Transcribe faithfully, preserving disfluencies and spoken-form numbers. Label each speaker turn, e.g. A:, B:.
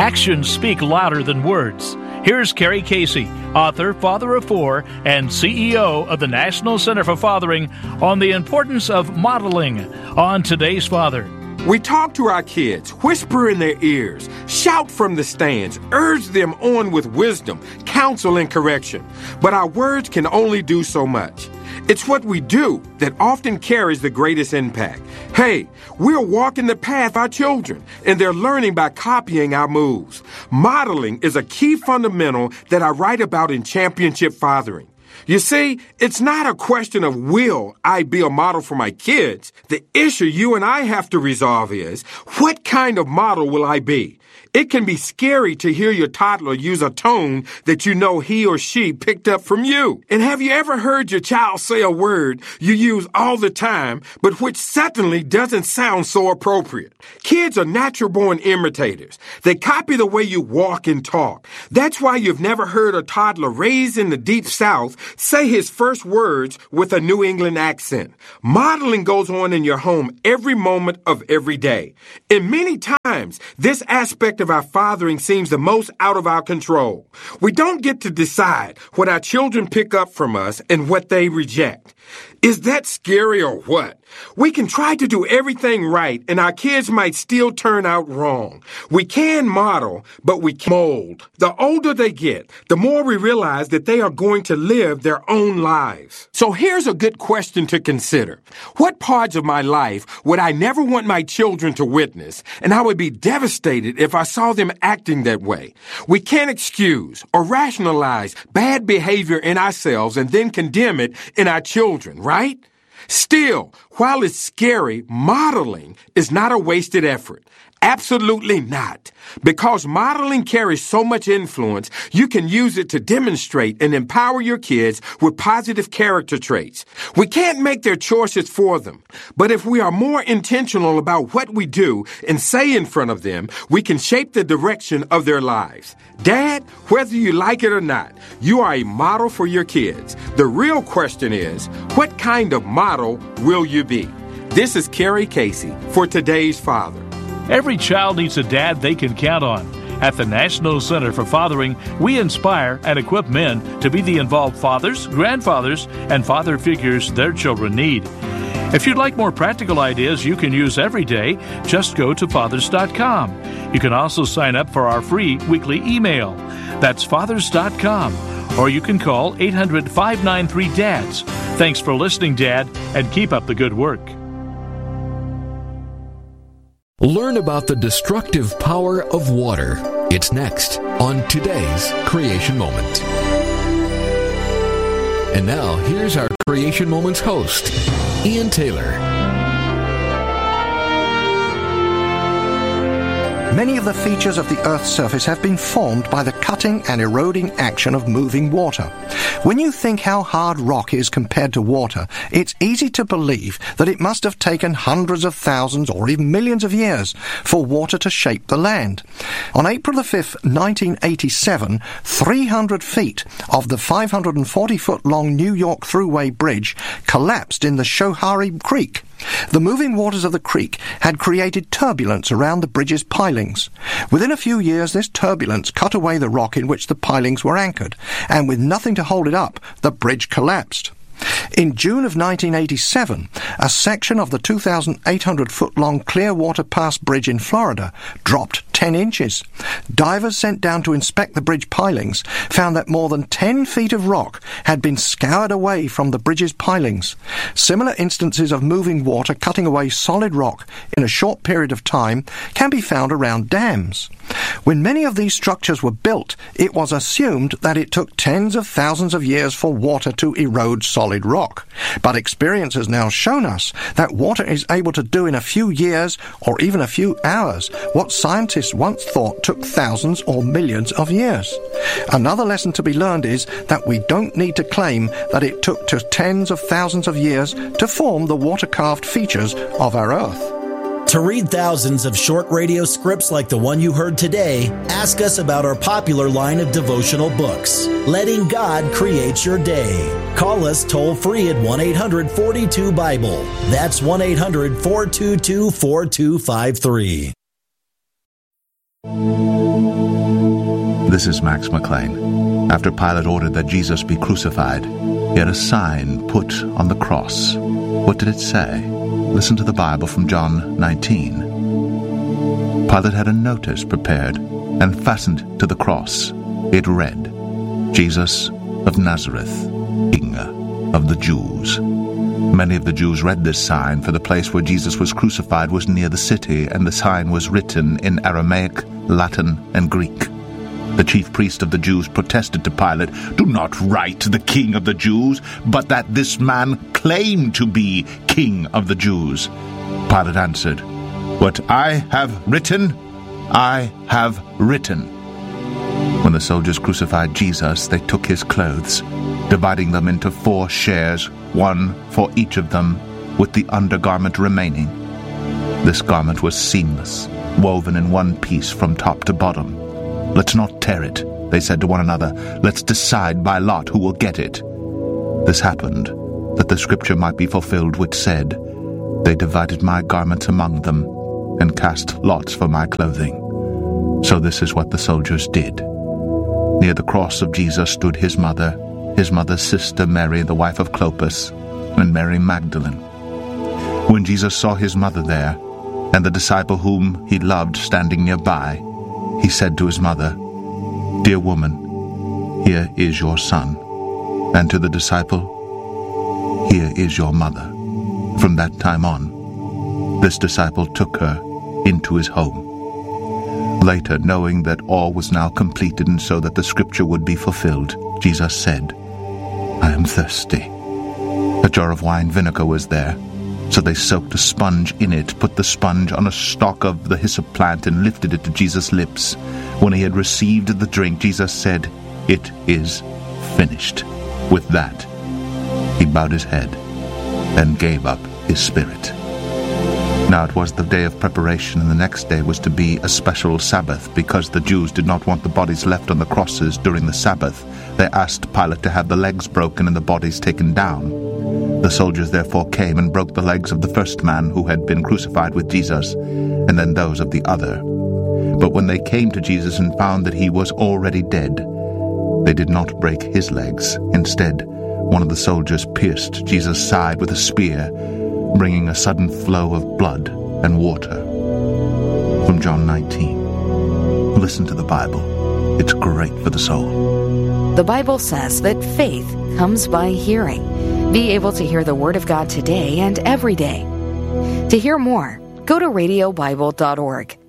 A: Actions speak louder than words. Here's Carrie Casey, author, father of four, and C E O of the National Center for Fathering, on the importance of modeling on Today's Father.
B: We talk to our kids, whisper in their ears, shout from the stands, urge them on with wisdom, counsel, and correction. But our words can only do so much. It's what we do that often carries the greatest impact. Hey, we're walking the path our children, and they're learning by copying our moves. Modeling is a key fundamental that I write about in Championship Fathering. You see, it's not a question of will I be a model for my kids. The issue you and I have to resolve is, what kind of model will I be? It can be scary to hear your toddler use a tone that you know he or she picked up from you. And have you ever heard your child say a word you use all the time, but which suddenly doesn't sound so appropriate? Kids are natural-born imitators. They copy the way you walk and talk. That's why you've never heard a toddler raised in the Deep South say his first words with a New England accent. Modeling goes on in your home every moment of every day. And many times, this aspect of our fathering seems the most out of our control. We don't get to decide what our children pick up from us and what they reject. Is that scary or what? We can try to do everything right, and our kids might still turn out wrong. We can model, but we can mold. The older they get, the more we realize that they are going to live their own lives. So here's a good question to consider. What parts of my life would I never want my children to witness, and I would be devastated if I saw them acting that way? We can't excuse or rationalize bad behavior in ourselves and then condemn it in our children, right? Still, while it's scary, modeling is not a wasted effort. Absolutely not. Because modeling carries so much influence, you can use it to demonstrate and empower your kids with positive character traits. We can't make their choices for them, but if we are more intentional about what we do and say in front of them, we can shape the direction of their lives. Dad, whether you like it or not, you are a model for your kids. The real question is, what kind of model will you be? This is Carrie Casey for Today's Father.
A: Every child needs a dad they can count on. At the National Center for Fathering, we inspire and equip men to be the involved fathers, grandfathers, and father figures their children need. If you'd like more practical ideas you can use every day, just go to fathers dot com. You can also sign up for our free weekly email. That's fathers dot com. Or you can call eight hundred, five nine three, D A D S. Thanks for listening, Dad, and keep up the good work.
C: Learn about the destructive power of water. It's next on today's Creation Moment. And now, here's our Creation Moments host, Ian Taylor.
D: Many of the features of the Earth's surface have been formed by the cutting and eroding action of moving water. When you think how hard rock is compared to water, it's easy to believe that it must have taken hundreds of thousands or even millions of years for water to shape the land. On April the fifth, nineteen eighty-seven, three hundred feet of the five hundred forty foot long New York Thruway Bridge collapsed in the Schoharie Creek. The moving waters of the creek had created turbulence around the bridge's pilings. Within a few years, this turbulence cut away the rock in which the pilings were anchored, and with nothing to hold it up, the bridge collapsed. In June of nineteen eighty-seven, a section of the two thousand eight hundred foot long Clearwater Pass Bridge in Florida dropped ten inches. Divers sent down to inspect the bridge pilings found that more than ten feet of rock had been scoured away from the bridge's pilings. Similar instances of moving water cutting away solid rock in a short period of time can be found around dams. When many of these structures were built, it was assumed that it took tens of thousands of years for water to erode solid rock. But experience has now shown us that water is able to do in a few years or even a few hours what scientists once thought took thousands or millions of years. Another lesson to be learned is that we don't need to claim that it took to tens of thousands of years to form the water-carved features of our Earth.
E: To read thousands of short radio scripts like the one you heard today, ask us about our popular line of devotional books, Letting God Create Your Day. Call us toll-free at one eight hundred, four two, Bible. That's one eight hundred, four two two, four two five three.
F: This is Max McLean. After Pilate ordered that Jesus be crucified, he had a sign put on the cross. What did it say? Listen to the Bible from John nineteen. Pilate had a notice prepared and fastened to the cross. It read, Jesus of Nazareth, King of the Jews. Many of the Jews read this sign, for the place where Jesus was crucified was near the city, and the sign was written in Aramaic, Latin, and Greek. The chief priest of the Jews protested to Pilate, "Do not write the King of the Jews, but that this man claimed to be King of the Jews." Pilate answered, "What I have written, I have written." When the soldiers crucified Jesus, they took his clothes, dividing them into four shares, one for each of them, with the undergarment remaining. This garment was seamless, woven in one piece from top to bottom. "Let's not tear it," they said to one another. "Let's decide by lot who will get it." This happened, that the scripture might be fulfilled which said, "They divided my garments among them, and cast lots for my clothing." So this is what the soldiers did. Near the cross of Jesus stood his mother, his mother's sister Mary, the wife of Clopas, and Mary Magdalene. When Jesus saw his mother there, and the disciple whom he loved standing nearby, he said to his mother, "Dear woman, here is your son." And to the disciple, "Here is your mother." From that time on, this disciple took her into his home. Later, knowing that all was now completed and so that the scripture would be fulfilled, Jesus said, "I am thirsty." A jar of wine vinegar was there, so they soaked a sponge in it, put the sponge on a stalk of the hyssop plant, and lifted it to Jesus' lips. When he had received the drink, Jesus said, "It is finished." With that, he bowed his head and gave up his spirit. Now it was the day of preparation, and the next day was to be a special Sabbath. Because the Jews did not want the bodies left on the crosses during the Sabbath, they asked Pilate to have the legs broken and the bodies taken down. The soldiers therefore came and broke the legs of the first man who had been crucified with Jesus, and then those of the other. But when they came to Jesus and found that he was already dead, they did not break his legs. Instead, one of the soldiers pierced Jesus' side with a spear, bringing a sudden flow of blood and water. From John nineteen. Listen to the Bible. It's great for the soul.
G: The Bible says that faith comes by hearing. Be able to hear the Word of God today and every day. To hear more, go to radio bible dot org.